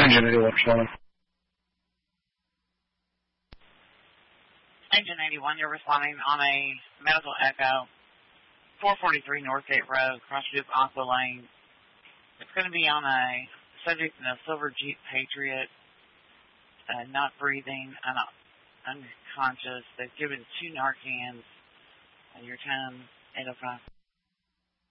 Engine 81, responding. Engine 81, you're responding on a medical echo, 443 Northgate Road, Cross Loop, Aqua Lane. It's going to be on a subject in a silver Jeep Patriot, not breathing, unconscious. They've given 2 Narcans. Your time, 8:05.